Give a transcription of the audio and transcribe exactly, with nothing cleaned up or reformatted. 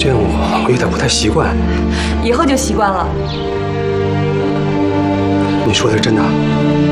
这样我我有点不太习惯。 以后就习惯了。 你说的是真的？